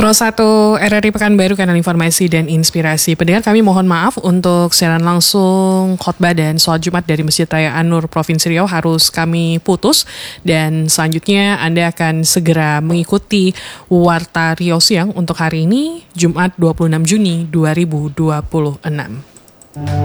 Pro 1 RRI Pekanbaru, kanal informasi dan inspirasi. Pendengar, kami mohon maaf untuk siaran langsung khotbah dan sholat Jumat dari Masjid Raya An-Nur Provinsi Riau harus kami putus. Dan selanjutnya Anda akan segera mengikuti Warta Riau Siang untuk hari ini, Jumat 26 Juni 2026.